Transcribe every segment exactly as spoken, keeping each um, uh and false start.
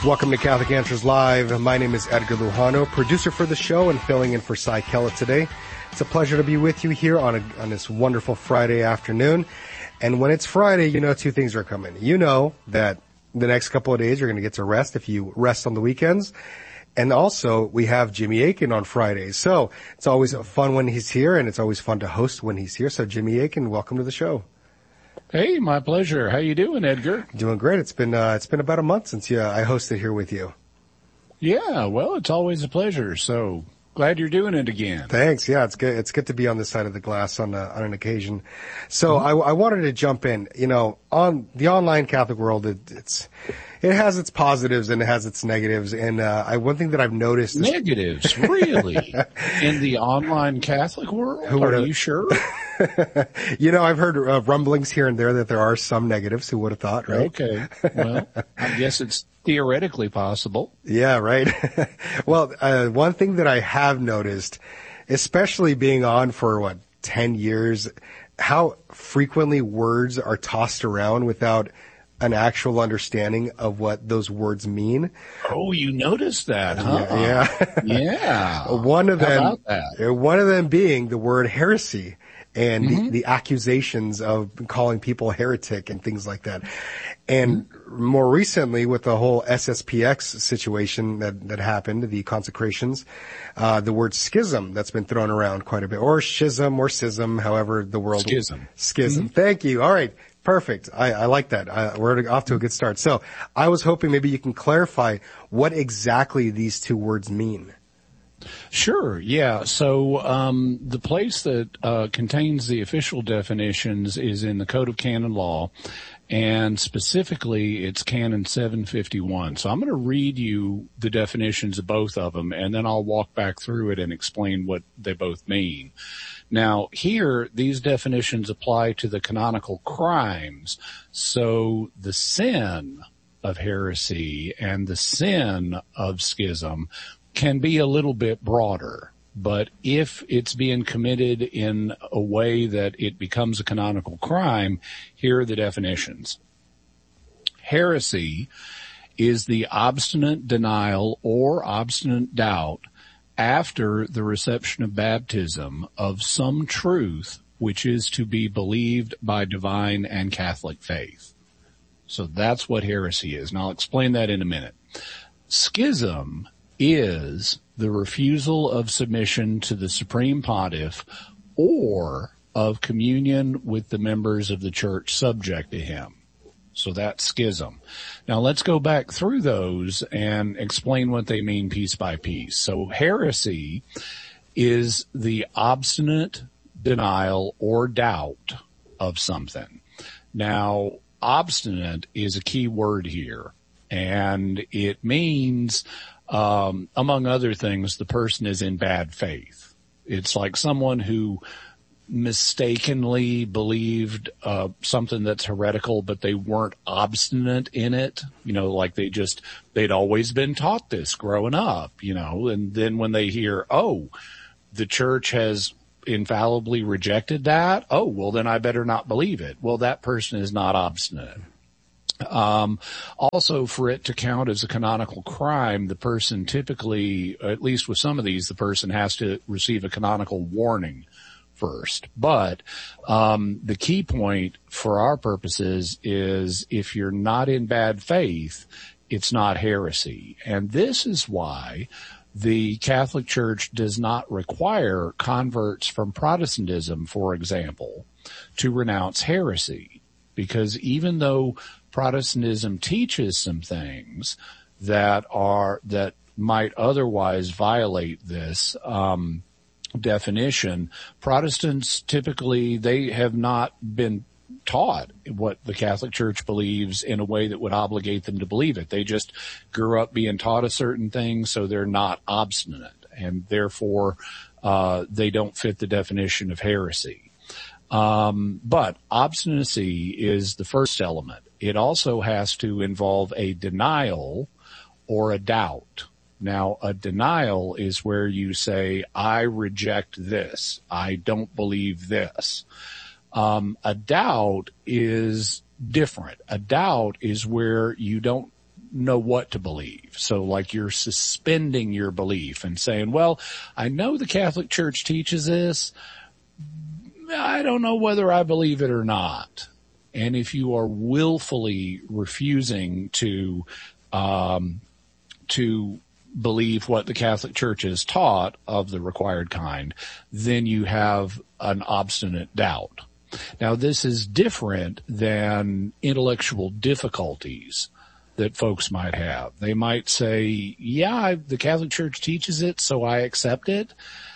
Welcome to Catholic Answers Live. My name is Edgar Lujano, producer for the show and filling in for Cy Kellett today. It's a pleasure to be with you here on a, on this wonderful Friday afternoon. And when it's Friday, you know two things are coming. You know that the next couple of days you're going to get to rest if you rest on the weekends. And also, we have Jimmy Akin on Fridays. So it's always fun when he's here, and it's always fun to host when he's here. So Jimmy Akin, welcome to the show. Hey, my pleasure. How you doing, Edgar? Doing great. It's been uh, it's been about a month since you, uh, I hosted here with you. Yeah, well, it's always a pleasure. So glad you're doing it again. Thanks. Yeah, it's good. It's good to be on this side of the glass on uh, on an occasion. So mm-hmm. I, I wanted to jump in. You know, on the online Catholic world, it, it's it has its positives and it has its negatives. And uh, I one thing that I've noticed is negatives, really, in the online Catholic world. Who are you sure? You know, I've heard uh, rumblings here and there that there are some negatives. Who would have thought, right? Okay. Well, I guess it's theoretically possible. Yeah, right. Well, uh, one thing that I have noticed, especially being on for, what, ten years, how frequently words are tossed around without an actual understanding of what those words mean. Oh, you noticed that, huh? Yeah. Yeah. yeah. One of How them, about that? One of them being the word heresy. And mm-hmm. the, the accusations of calling people heretic and things like that. And mm-hmm. more recently with the whole S S P X situation that, that happened, the consecrations, uh, the word schism that's been thrown around quite a bit, or schism or schism, however the world. Schism. Schism. Mm-hmm. Thank you. All right. Perfect. I, I like that. I, we're off to a good start. So I was hoping maybe you can clarify what exactly these two words mean. Sure, yeah. So um, the place that uh, contains the official definitions is in the Code of Canon Law, and specifically it's Canon seven fifty-one. So I'm going to read you the definitions of both of them, and then I'll walk back through it and explain what they both mean. Now, here, these definitions apply to the canonical crimes, so the sin of heresy and the sin of schism can be a little bit broader, but if it's being committed in a way that it becomes a canonical crime, here are the definitions. Heresy is the obstinate denial or obstinate doubt after the reception of baptism of some truth which is to be believed by divine and Catholic faith. So that's what heresy is. And I'll explain that in a minute. Schism is the refusal of submission to the Supreme Pontiff or of communion with the members of the church subject to him. So that's schism. Now let's go back through those and explain what they mean piece by piece. So heresy is the obstinate denial or doubt of something. Now, obstinate is a key word here, and it means Um, among other things, the person is in bad faith. It's like someone who mistakenly believed uh, something that's heretical, but they weren't obstinate in it. You know, like they just, they'd always been taught this growing up, you know, and then when they hear, oh, the church has infallibly rejected that, oh, well, then I better not believe it. Well, that person is not obstinate. Um, also, for it to count as a canonical crime, the person typically, at least with some of these, the person has to receive a canonical warning first. But um, the key point for our purposes is if you're not in bad faith, it's not heresy. And this is why the Catholic Church does not require converts from Protestantism, for example, to renounce heresy. Because even though Protestantism teaches some things that are, that might otherwise violate this, um, definition, Protestants typically, they have not been taught what the Catholic Church believes in a way that would obligate them to believe it. They just grew up being taught a certain thing, so they're not obstinate, and therefore, uh, they don't fit the definition of heresy. Um, but obstinacy is the first element. It also has to involve a denial or a doubt. Now, a denial is where you say, I reject this. I don't believe this. Um, a doubt is different. A doubt is where you don't know what to believe. So like you're suspending your belief and saying, well, I know the Catholic Church teaches this. I don't know whether I believe it or not. And if you are willfully refusing to, um, to believe what the Catholic Church has taught of the required kind, then you have an obstinate doubt. Now, this is different than intellectual difficulties that folks might have. They might say, yeah, I, the Catholic Church teaches it, so I accept it,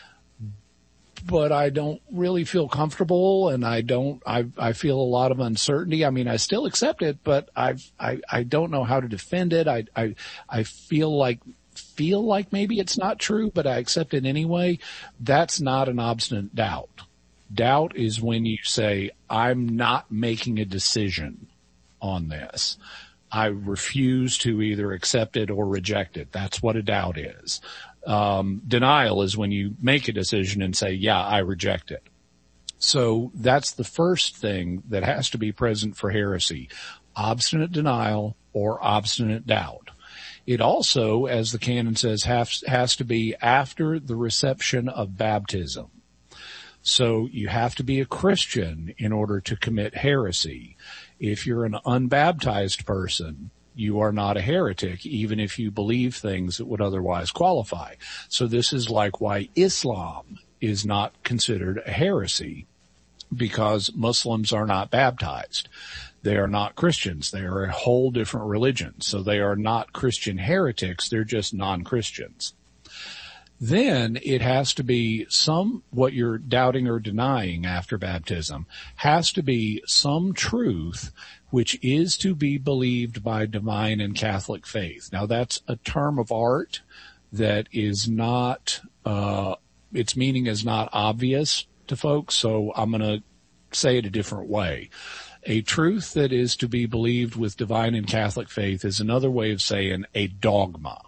but I don't really feel comfortable, and I don't, I, I feel a lot of uncertainty. I mean, I still accept it, but I, I, I don't know how to defend it. I, I, I feel like, feel like maybe it's not true, but I accept it anyway. That's not an obstinate doubt. Doubt is when you say, I'm not making a decision on this. I refuse to either accept it or reject it. That's what a doubt is. Um, denial is when you make a decision and say, yeah, I reject it. So that's the first thing that has to be present for heresy: obstinate denial or obstinate doubt. It also, as the canon says, has, has to be after the reception of baptism. So you have to be a Christian in order to commit heresy. If you're an unbaptized person, you are not a heretic, even if you believe things that would otherwise qualify. So this is like why Islam is not considered a heresy, because Muslims are not baptized. They are not Christians. They are a whole different religion. So they are not Christian heretics. They're just non-Christians. Then it has to be some, what you're doubting or denying after baptism has to be some truth which is to be believed by divine and Catholic faith. Now that's a term of art that is not, uh, its meaning is not obvious to folks, so I'm going to say it a different way. A truth that is to be believed with divine and Catholic faith is another way of saying a dogma.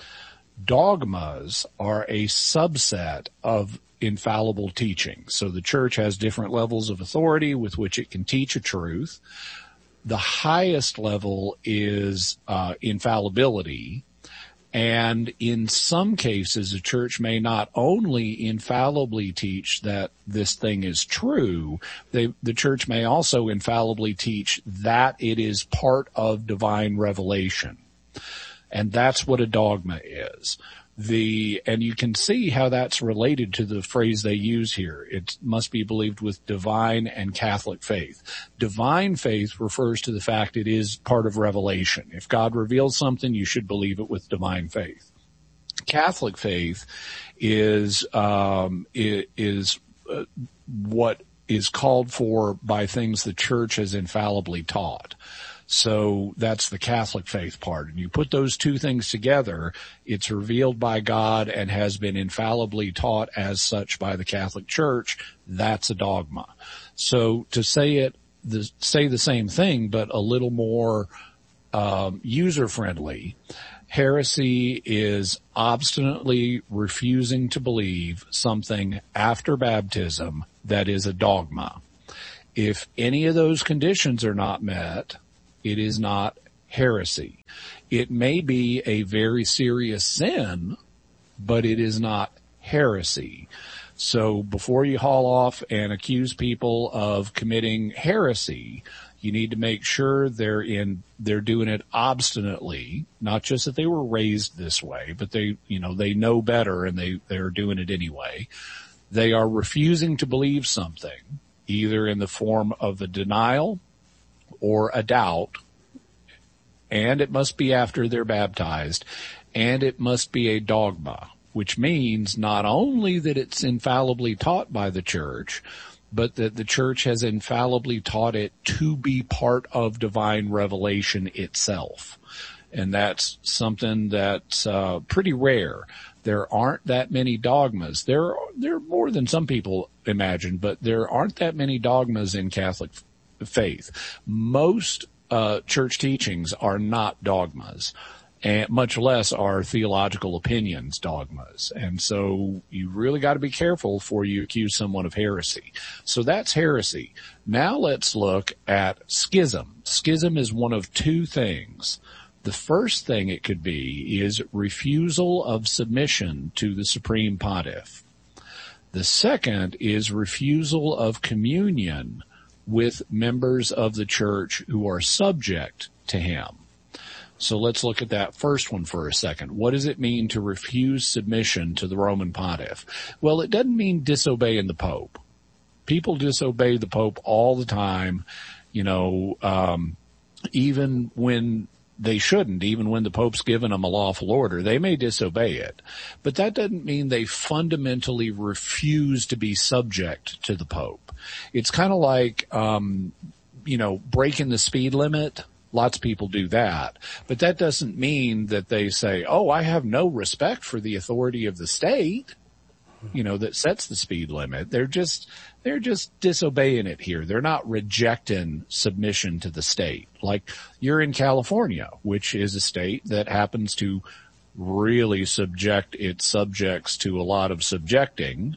Dogmas are a subset of infallible teaching. So the church has different levels of authority with which it can teach a truth. The highest level is uh, infallibility. And in some cases, the church may not only infallibly teach that this thing is true, they, the church may also infallibly teach that it is part of divine revelation. And that's what a dogma is. The, and you can see how that's related to the phrase they use here. It must be believed with divine and Catholic faith. Divine faith refers to the fact it is part of revelation. If God reveals something, you should believe it with divine faith. Catholic faith is, um, is uh, what is called for by things the church has infallibly taught. So that's the Catholic faith part. And you put those two things together, it's revealed by God and has been infallibly taught as such by the Catholic Church. That's a dogma. So to say it, the, say the same thing, but a little more um, user-friendly, heresy is obstinately refusing to believe something after baptism that is a dogma. If any of those conditions are not met, it is not heresy. It may be a very serious sin, but it is not heresy. So before you haul off and accuse people of committing heresy, you need to make sure they're in, they're doing it obstinately, not just that they were raised this way, but they, you know, they know better and they, they're doing it anyway. They are refusing to believe something, either in the form of a denial or a doubt, and it must be after they're baptized, and it must be a dogma, which means not only that it's infallibly taught by the church, but that the church has infallibly taught it to be part of divine revelation itself. And that's something that's uh, pretty rare. There aren't that many dogmas. There are, there are more than some people imagine, but there aren't that many dogmas in Catholic faith. Most uh church teachings are not dogmas, and much less are theological opinions dogmas. And so you really got to be careful before you accuse someone of heresy. So that's heresy. Now let's look at schism. Schism is one of two things The first thing it could be is refusal of submission to the Supreme Pontiff. The second is refusal of communion with members of the church who are subject to him. So let's look at that first one for a second. What does it mean to refuse submission to the Roman Pontiff? Well, it doesn't mean disobeying the Pope. People disobey the Pope all the time, you know, um, even when they shouldn't, even when the Pope's given them a lawful order. They may disobey it, but that doesn't mean they fundamentally refuse to be subject to the Pope. It's kind of like, um, you know, breaking the speed limit. Lots of people do that, but that doesn't mean that they say, oh, I have no respect for the authority of the state, you know, that sets the speed limit. They're just, they're just disobeying it here. They're not rejecting submission to the state. Like you're in California, which is a state that happens to really subject its subjects to a lot of subjecting.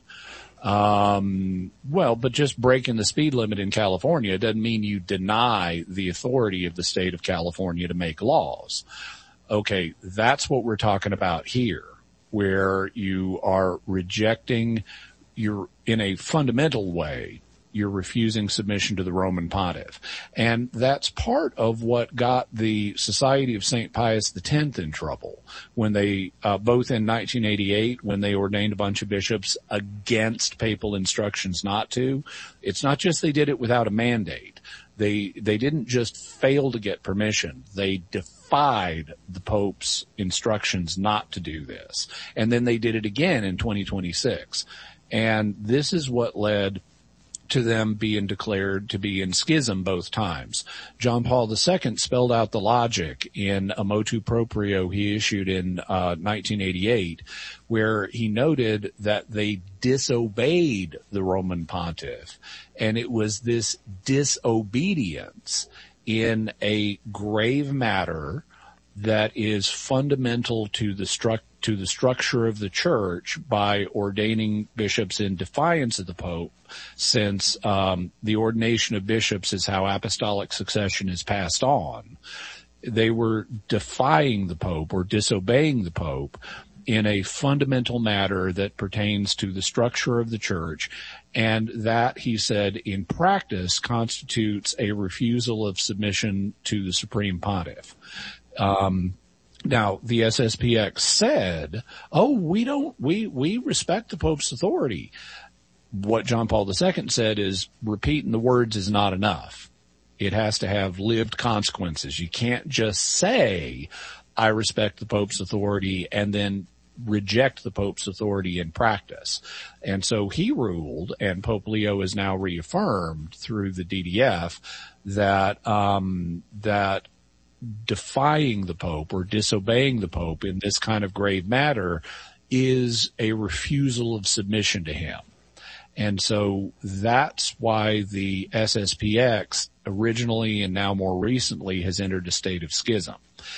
Um, well, but just breaking the speed limit in California doesn't mean you deny the authority of the state of California to make laws. Okay, that's what we're talking about here, where you are rejecting, you're in a fundamental way, you're refusing submission to the Roman Pontiff. And that's part of what got the Society of Saint Pius X in trouble when they, uh, both in nineteen eighty-eight, when they ordained a bunch of bishops against papal instructions not to. It's not just they did it without a mandate. They, they didn't just fail to get permission. They defied the Pope's instructions not to do this. And then they did it again in twenty twenty-six. And this is what led to them being declared to be in schism both times. John Paul the Second spelled out the logic in a motu proprio he issued in uh, nineteen eighty-eight, where he noted that they disobeyed the Roman Pontiff, and it was this disobedience in a grave matter that is fundamental to the struct to the structure of the church by ordaining bishops in defiance of the Pope, since um, the ordination of bishops is how apostolic succession is passed on. They were defying the Pope or disobeying the Pope in a fundamental matter that pertains to the structure of the church, and that, he said, in practice constitutes a refusal of submission to the Supreme Pontiff. Um, Now, the S S P X said, oh, we don't, we, we respect the Pope's authority. What John Paul the Second said is repeating the words is not enough. It has to have lived consequences. You can't just say, I respect the Pope's authority and then reject the Pope's authority in practice. And so he ruled, and Pope Leo is now reaffirmed through the D D F, that, um, that defying the Pope or disobeying the Pope in this kind of grave matter is a refusal of submission to him. And so that's why the S S P X originally and now more recently has entered a state of schism.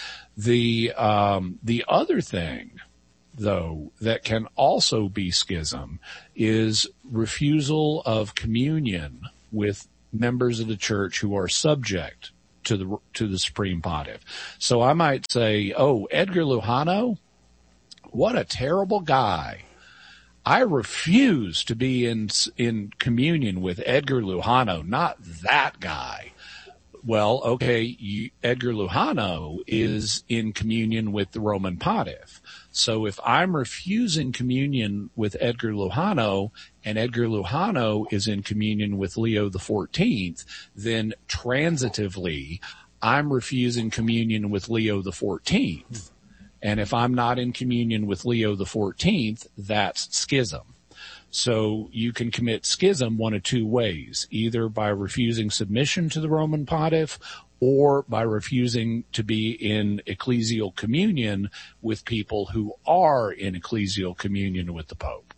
The, um, the other thing, though, that can also be schism is refusal of communion with members of the church who are subject to the, to the Supreme Pontiff. So I might say, oh, Edgar Lujano, what a terrible guy. I refuse to be in, in communion with Edgar Lujano, not that guy. Well, okay, you, Edgar Lujano is in communion with the Roman Pontiff. So if I'm refusing communion with Edgar Lujano and Edgar Lujano is in communion with Leo the fourteenth, then transitively, I'm refusing communion with Leo the fourteenth. And if I'm not in communion with Leo the fourteenth, that's schism. So you can commit schism one of two ways, either by refusing submission to the Roman Pontiff or by refusing to be in ecclesial communion with people who are in ecclesial communion with the Pope.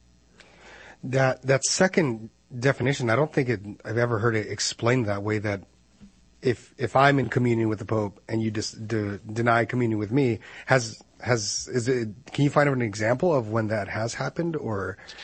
That that second definition, I don't think it, I've ever heard it explained that way, that if if I'm in communion with the Pope and you just de, deny communion with me, has has is it? Can you find an example of when that has happened? Or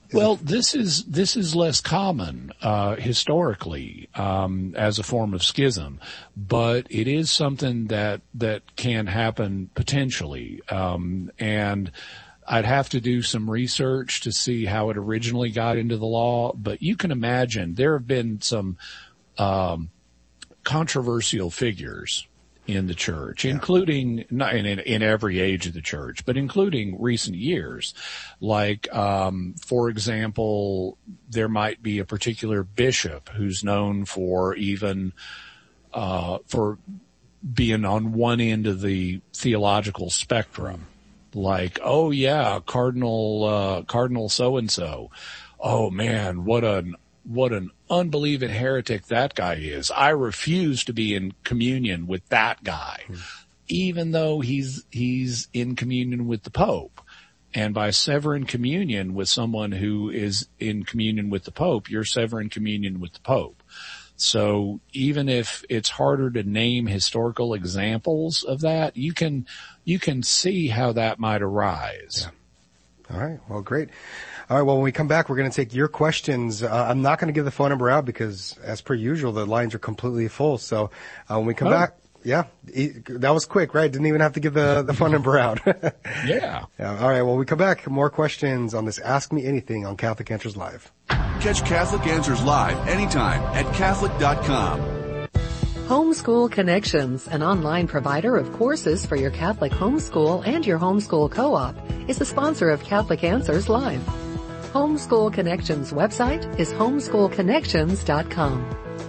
Well, this is this is less common uh, historically um, as a form of schism, but it is something that that can happen potentially, um, and I'd have to do some research to see how it originally got into the law. But you can imagine there have been some um, controversial figures in the church, yeah. including not in, in every age of the church, but including recent years. Like, um, for example, there might be a particular bishop who's known for even, uh, for being on one end of the theological spectrum. Like, oh yeah, Cardinal, uh, Cardinal so-and-so. Oh man, what an What an unbelieving heretic that guy is. I refuse to be in communion with that guy, mm. even though he's, he's in communion with the Pope. And by severing communion with someone who is in communion with the Pope, you're severing communion with the Pope. So even if it's harder to name historical examples of that, you can, you can see how that might arise. Yeah. All right. Well, great. All right. Well, when we come back, we're going to take your questions. Uh, I'm not going to give the phone number out because, as per usual, the lines are completely full. So uh, when we come oh. back, yeah, that was quick, right? Didn't even have to give the, the phone number out. yeah. yeah. All right. Well, when we come back, more questions on this Ask Me Anything on Catholic Answers Live. Catch Catholic Answers Live anytime at Catholic dot com. Homeschool Connections, an online provider of courses for your Catholic homeschool and your homeschool co-op, is the sponsor of Catholic Answers Live. Homeschool Connections website is homeschool connections dot com.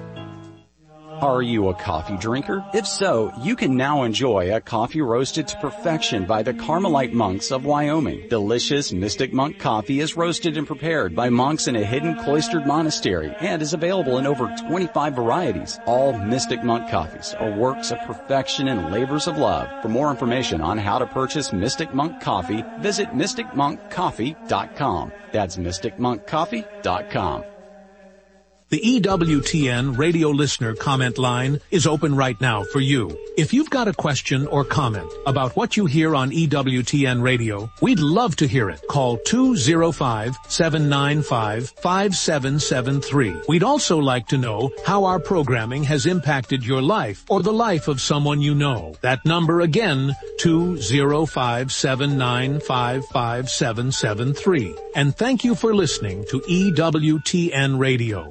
Are you a coffee drinker? If so, you can now enjoy a coffee roasted to perfection by the Carmelite monks of Wyoming. Delicious Mystic Monk coffee is roasted and prepared by monks in a hidden cloistered monastery and is available in over twenty-five varieties. All Mystic Monk coffees are works of perfection and labors of love. For more information on how to purchase Mystic Monk coffee, visit mystic monk coffee dot com. That's mystic monk coffee dot com. The E W T N radio listener comment line is open right now for you. If you've got a question or comment about what you hear on E W T N radio, we'd love to hear it. Call two oh five, seven nine five, five seven seven three. We'd also like to know how our programming has impacted your life or the life of someone you know. That number again, two oh five, seven nine five, five seven seven three. And thank you for listening to E W T N radio.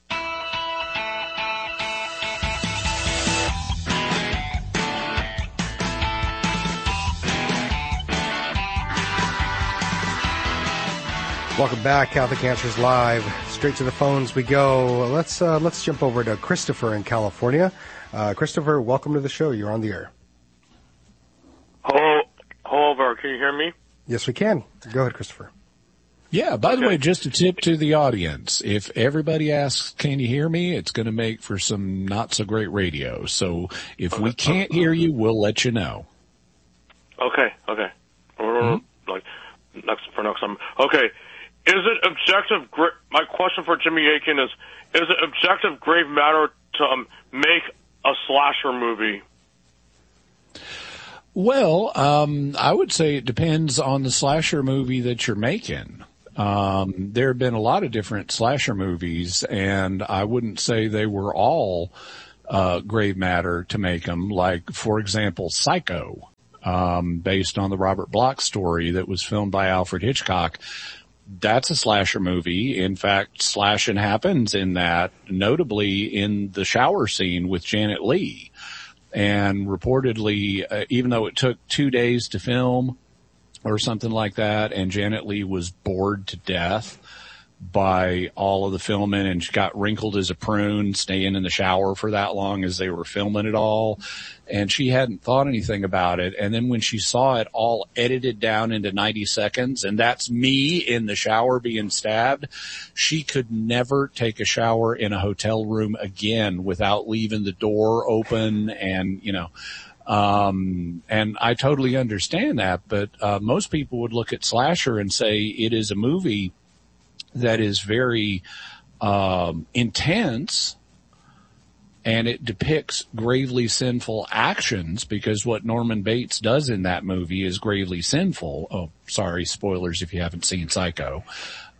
Welcome back, Catholic Answers Live. Straight to the phones we go. Let's uh, let's jump over to Christopher in California. Uh, Christopher, welcome to the show. You're on the air. Hello, hello there. Can you hear me? Yes, we can. Go ahead, Christopher. Yeah, by the way, just a tip to the audience. If everybody asks, can you hear me? It's going to make for some not so great radio. So if we can't hear you, we'll let you know. Okay, okay. Mm-hmm. Like, next, for next time. Okay. Is it objective, gra- my question for Jimmy Akin is, is it objective grave matter to um, make a slasher movie? Well, um, I would say it depends on the slasher movie that you're making. Um, there have been a lot of different slasher movies, and I wouldn't say they were all uh, grave matter to make them. Like, for example, Psycho, um, based on the Robert Bloch story that was filmed by Alfred Hitchcock. That's a slasher movie. In fact, slashing happens in that, notably in the shower scene with Janet Leigh. And reportedly, uh, even though it took two days to film or something like that, and Janet Leigh was bored to death by all of the filming and she got wrinkled as a prune staying in the shower for that long as they were filming it all. And she hadn't thought anything about it. And then when she saw it all edited down into ninety seconds, and that's me in the shower being stabbed, she could never take a shower in a hotel room again without leaving the door open. And, you know, um, and I totally understand that, but, uh, most people would look at slasher and say it is a movie that is very um, intense, and it depicts gravely sinful actions, because what Norman Bates does in that movie is gravely sinful. Oh, sorry, spoilers if you haven't seen Psycho.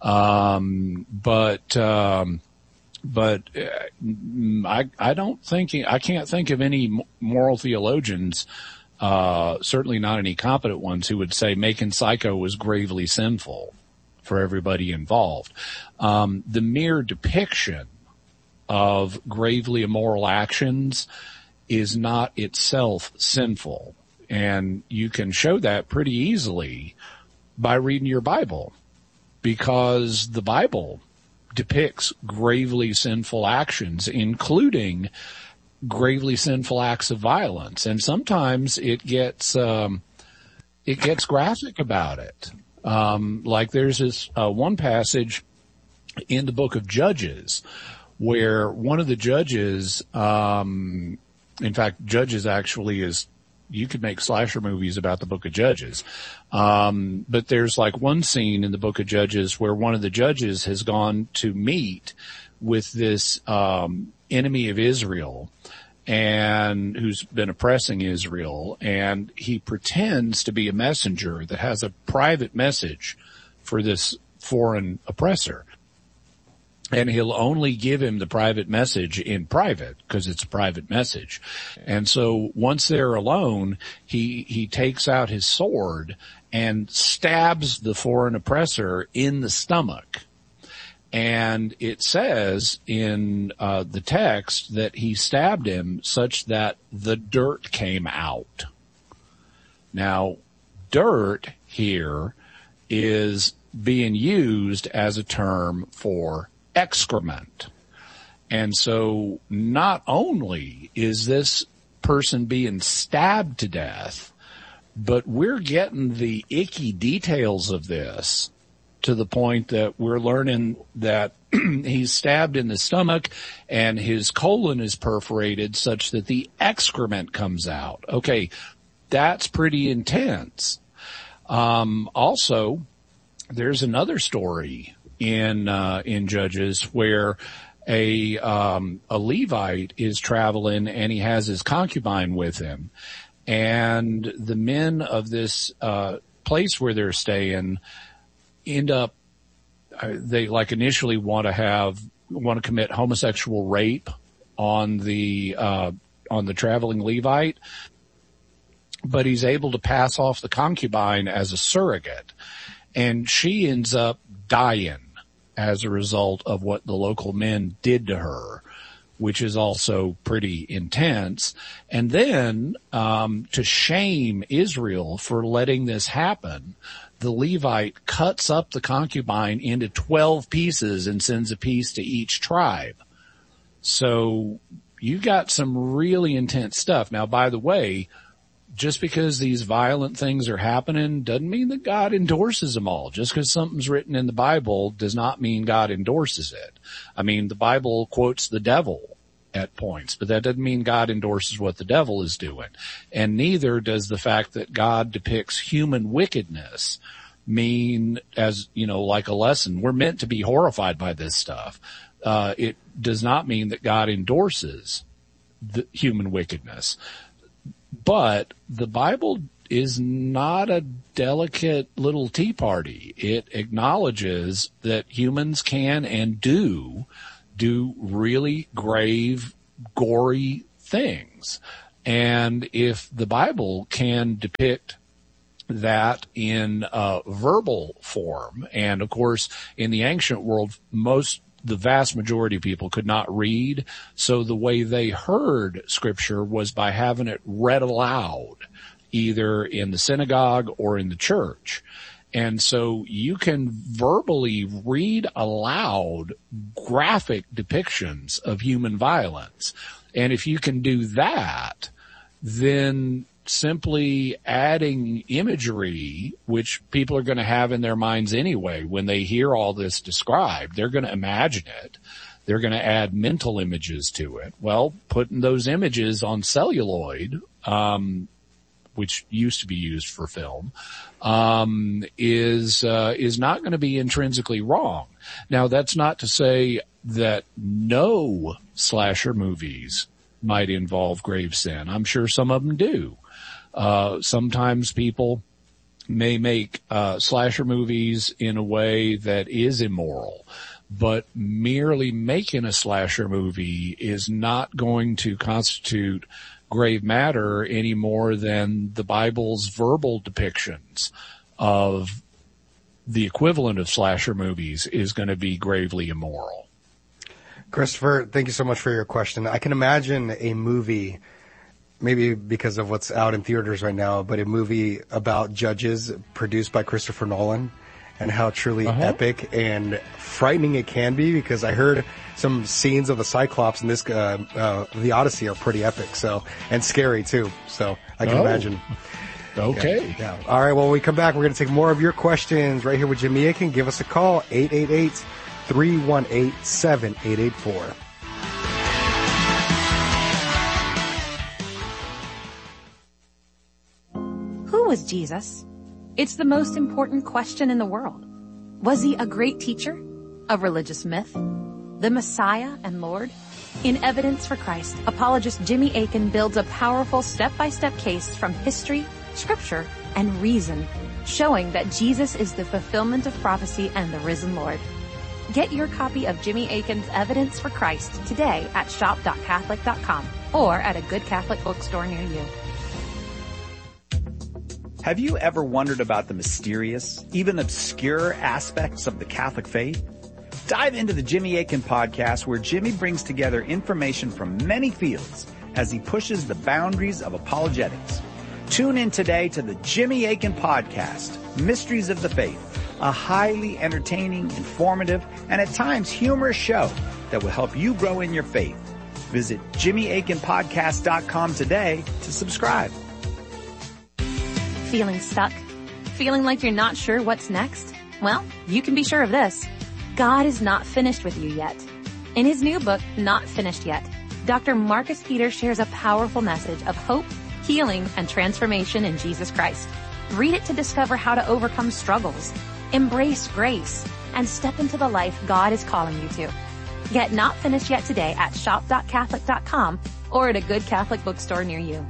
Um, but, um, but uh, I, I don't think, I can't think of any moral theologians, uh, certainly not any competent ones, who would say Macon Psycho was gravely sinful for everybody involved. Um, the mere depiction of gravely immoral actions is not itself sinful. And you can show that pretty easily by reading your Bible, because the Bible depicts gravely sinful actions, including gravely sinful acts of violence. And sometimes it gets, um, it gets graphic about it. Um, like there's this, uh, one passage in the book of Judges where one of the judges, um, in fact, Judges actually is, you could make slasher movies about the book of Judges. Um, but there's like one scene in the book of Judges where one of the judges has gone to meet with this, um, enemy of Israel, and who's been oppressing Israel, and he pretends to be a messenger that has a private message for this foreign oppressor. And he'll only give him the private message in private because it's a private message. And so once they're alone, he, he takes out his sword and stabs the foreign oppressor in the stomach. And it says in uh, the text that he stabbed him such that the dirt came out. Now, dirt here is being used as a term for excrement. And so not only is this person being stabbed to death, but we're getting the icky details of this to the point that we're learning that he's stabbed in the stomach and his colon is perforated such that the excrement comes out. Okay, that's pretty intense. Um, also, there's another story in uh, in Judges where a um, a Levite is traveling and he has his concubine with him, and the men of this uh, place where they're staying end up uh, they like initially want to have want to commit homosexual rape on the uh, on the traveling Levite, but he's able to pass off the concubine as a surrogate, and she ends up dying as a result of what the local men did to her, which is also pretty intense. And then, um, to shame Israel for letting this happen, the Levite cuts up the concubine into twelve pieces and sends a piece to each tribe. So you've got some really intense stuff. Now, by the way, just because these violent things are happening doesn't mean that God endorses them all. Just because something's written in the Bible does not mean God endorses it. I mean, the Bible quotes the devil at points, but that doesn't mean God endorses what the devil is doing. And neither does the fact that God depicts human wickedness mean, as, you know, like a lesson. We're meant to be horrified by this stuff. Uh, it does not mean that God endorses the human wickedness. But the Bible is not a delicate little tea party. It acknowledges that humans can and do do really grave, gory things. And if the Bible can depict that in uh, verbal form, and of course in the ancient world, most the vast majority of people could not read, so the way they heard scripture was by having it read aloud, either in the synagogue or in the church. And so you can verbally read aloud graphic depictions of human violence. And if you can do that, then simply adding imagery, which people are going to have in their minds anyway, when they hear all this described, they're going to imagine it. They're going to add mental images to it. Well, putting those images on celluloid, um, which used to be used for film, um, is, uh, is not going to be intrinsically wrong. Now, that's not to say that no slasher movies might involve grave sin. I'm sure some of them do. Uh, sometimes people may make uh, slasher movies in a way that is immoral, but merely making a slasher movie is not going to constitute grave matter any more than the Bible's verbal depictions of the equivalent of slasher movies is going to be gravely immoral. Christopher, thank you so much for your question. I can imagine a movie, maybe because of what's out in theaters right now, but a movie about judges produced by Christopher Nolan and how truly uh-huh. epic and frightening it can be, because I heard some scenes of the Cyclops in this, uh, uh, the Odyssey are pretty epic, so, and scary too. So I can oh. imagine. Okay. Yeah, yeah. All right. Well, when we come back, we're going to take more of your questions right here with Jimmy Akin. Give us a call, eight eight eight, three one eight, seven eight eight four. Who was Jesus? It's the most important question in the world. Was he a great teacher? A religious myth? The Messiah and Lord? In Evidence for Christ, apologist Jimmy Akin builds a powerful step-by-step case from history, scripture, and reason, showing that Jesus is the fulfillment of prophecy and the risen Lord. Get your copy of Jimmy Akin's Evidence for Christ today at shop dot catholic dot com or at a good Catholic bookstore near you. Have you ever wondered about the mysterious, even obscure aspects of the Catholic faith? Dive into the Jimmy Akin podcast, where Jimmy brings together information from many fields as he pushes the boundaries of apologetics. Tune in today to the Jimmy Akin podcast, Mysteries of the Faith, a highly entertaining, informative, and at times humorous show that will help you grow in your faith. Visit jimmy akin podcast dot com today to subscribe. Feeling stuck? Feeling like you're not sure what's next? Well, you can be sure of this. God is not finished with you yet. In his new book, Not Finished Yet, Doctor Marcus Peter shares a powerful message of hope, healing, and transformation in Jesus Christ. Read it to discover how to overcome struggles, embrace grace, and step into the life God is calling you to. Get Not Finished Yet today at shop dot catholic dot com or at a good Catholic bookstore near you.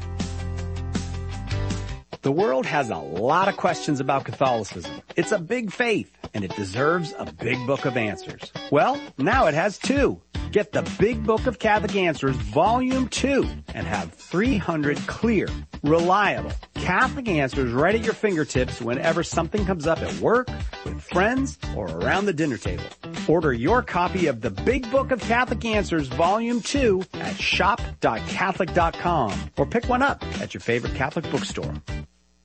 The world has a lot of questions about Catholicism. It's a big faith, and it deserves a big book of answers. Well, now it has two. Get the Big Book of Catholic Answers, Volume two, and have three hundred clear, reliable Catholic answers right at your fingertips whenever something comes up at work, with friends, or around the dinner table. Order your copy of the Big Book of Catholic Answers, Volume two at shop dot catholic dot com, or pick one up at your favorite Catholic bookstore.